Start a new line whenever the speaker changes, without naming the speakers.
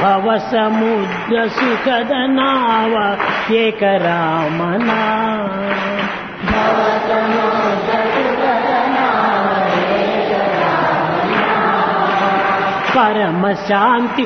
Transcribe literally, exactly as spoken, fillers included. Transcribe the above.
భవ సముద్ర సుఖద నావ ఏక రామనా పరమ శాంతి